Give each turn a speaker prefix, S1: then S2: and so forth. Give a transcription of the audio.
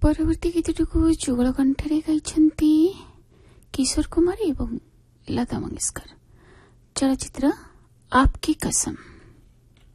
S1: परवर्ती गीतटिकु जुगल कण्ठरे गाइछन्ति किशोर कुमार एवं लता मंगेशकर। चलचित्र आपकी कसम।